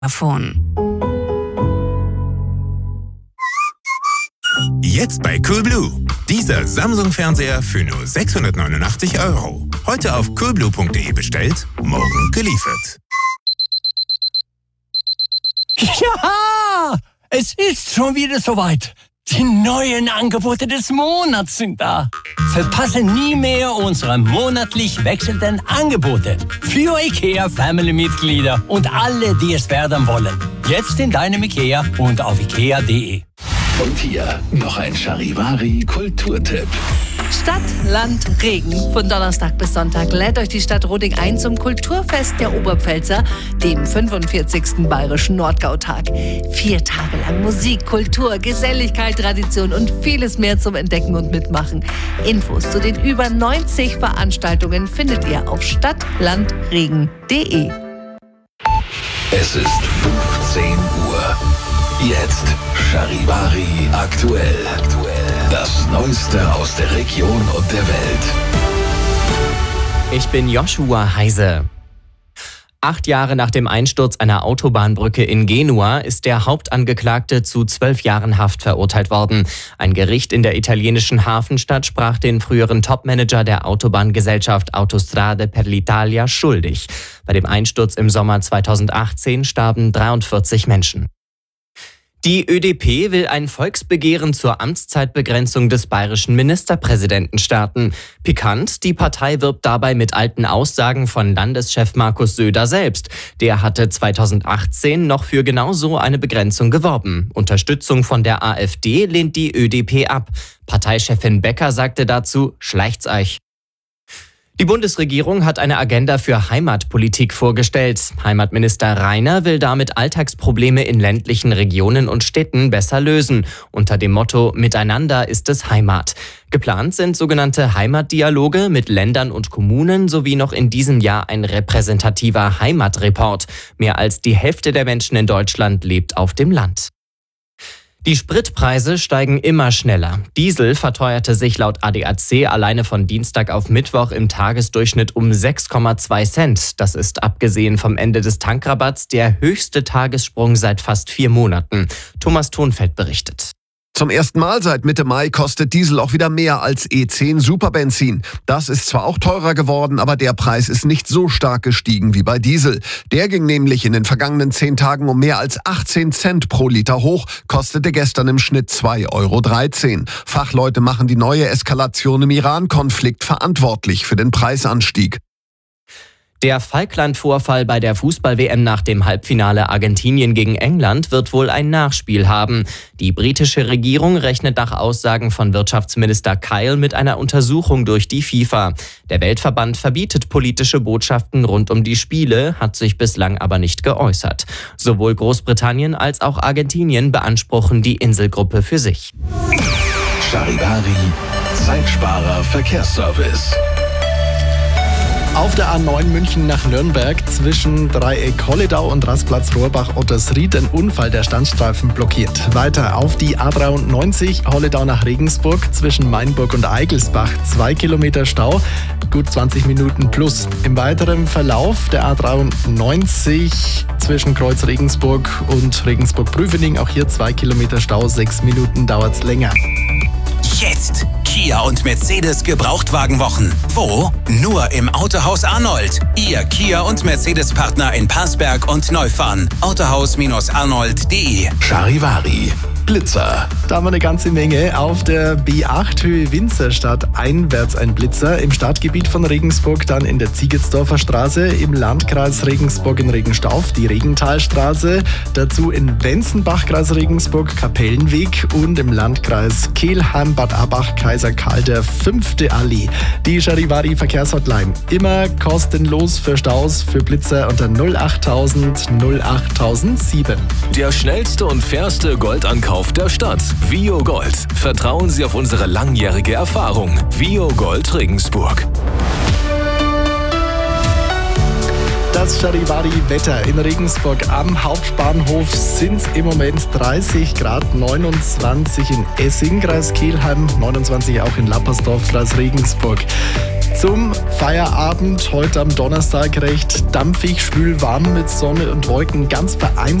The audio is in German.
Jetzt bei Coolblue. Dieser Samsung-Fernseher für nur 689 €. Heute auf coolblue.de bestellt, morgen geliefert. Ja, es ist schon wieder soweit. Die neuen Angebote des Monats sind da. Verpasse nie mehr unsere monatlich wechselnden Angebote für IKEA-Family-Mitglieder und alle, die es werden wollen. Jetzt in deinem IKEA und auf ikea.de. Und hier noch ein Charivari-Kulturtipp. Stadt, Land, Regen. Von Donnerstag bis Sonntag lädt euch die Stadt Roding ein zum Kulturfest der Oberpfälzer, dem 45. Bayerischen Nordgautag. 4 Tage lang Musik, Kultur, Geselligkeit, Tradition und vieles mehr zum Entdecken und Mitmachen. Infos zu den über 90 Veranstaltungen findet ihr auf stadtlandregen.de. Es ist 15 Uhr. Jetzt Charivari aktuell. Das Neueste aus der Region und der Welt. Ich bin Joshua Heise. 8 Jahre nach dem Einsturz einer Autobahnbrücke in Genua ist der Hauptangeklagte zu 12 Jahren Haft verurteilt worden. Ein Gericht in der italienischen Hafenstadt sprach den früheren Topmanager der Autobahngesellschaft Autostrade per l'Italia schuldig. Bei dem Einsturz im Sommer 2018 starben 43 Menschen. Die ÖDP will ein Volksbegehren zur Amtszeitbegrenzung des bayerischen Ministerpräsidenten starten. Pikant, die Partei wirbt dabei mit alten Aussagen von Landeschef Markus Söder selbst. Der hatte 2018 noch für genau so eine Begrenzung geworben. Unterstützung von der AfD lehnt die ÖDP ab. Parteichefin Becker sagte dazu, schleicht's euch. Die Bundesregierung hat eine Agenda für Heimatpolitik vorgestellt. Heimatminister Rainer will damit Alltagsprobleme in ländlichen Regionen und Städten besser lösen. Unter dem Motto Miteinander ist es Heimat. Geplant sind sogenannte Heimatdialoge mit Ländern und Kommunen sowie noch in diesem Jahr ein repräsentativer Heimatreport. Mehr als die Hälfte der Menschen in Deutschland lebt auf dem Land. Die Spritpreise steigen immer schneller. Diesel verteuerte sich laut ADAC alleine von Dienstag auf Mittwoch im Tagesdurchschnitt um 6,2 Cent. Das ist abgesehen vom Ende des Tankrabatts der höchste Tagessprung seit fast 4 Monaten. Thomas Thonfeld berichtet. Zum ersten Mal seit Mitte Mai kostet Diesel auch wieder mehr als E10 Superbenzin. Das ist zwar auch teurer geworden, aber der Preis ist nicht so stark gestiegen wie bei Diesel. Der ging nämlich in den vergangenen 10 Tagen um mehr als 18 Cent pro Liter hoch, kostete gestern im Schnitt 2,13 €. Fachleute machen die neue Eskalation im Iran-Konflikt verantwortlich für den Preisanstieg. Der Falkland-Vorfall bei der Fußball-WM nach dem Halbfinale Argentinien gegen England wird wohl ein Nachspiel haben. Die britische Regierung rechnet nach Aussagen von Wirtschaftsminister Kyle mit einer Untersuchung durch die FIFA. Der Weltverband verbietet politische Botschaften rund um die Spiele, hat sich bislang aber nicht geäußert. Sowohl Großbritannien als auch Argentinien beanspruchen die Inselgruppe für sich. Charivari, Zeitsparer Verkehrsservice. Auf der A9 München nach Nürnberg zwischen Dreieck Holledau und Rastplatz Rohrbach-Ottersried ein Unfall, der Standstreifen blockiert. Weiter auf die A93 Holledau nach Regensburg zwischen Mainburg und Eigelsbach 2 Kilometer Stau, gut 20 Minuten plus. Im weiteren Verlauf der A93 zwischen Kreuz Regensburg und Regensburg-Prüfening auch hier 2 Kilometer Stau, 6 Minuten dauert's länger. Jetzt Kia und Mercedes Gebrauchtwagenwochen. Wo? Nur im Autohaus Arnold. Ihr Kia und Mercedes Partner in Passberg und Neufahren. Autohaus-arnold.de. Charivari, Blitzer. Da haben wir eine ganze Menge. Auf der B8 Höhe Winzerstadt einwärts ein Blitzer. Im Stadtgebiet von Regensburg dann in der Ziegetsdorfer Straße. Im Landkreis Regensburg in Regenstauf die Regentalstraße. Dazu in Wenzenbach, Kreis Regensburg, Kapellenweg. Und im Landkreis Kelheim, Bad Abach, Kaiser Karl der 5. Allee. Die Charivari Verkehrshotline. Immer kostenlos für Staus, für Blitzer unter 08000 08007. Der schnellste und fairste Goldankauf der Stadt. Vio Gold. Vertrauen Sie auf unsere langjährige Erfahrung. Vio Gold Regensburg. Das Charivari-Wetter in Regensburg am Hauptbahnhof sind im Moment 30 Grad, 29 in Essing, Kreis Kelheim, 29 auch in Lappersdorf, Kreis Regensburg. Zum Feierabend heute am Donnerstag recht dampfig, schwül, warm mit Sonne und Wolken, ganz vereinzelt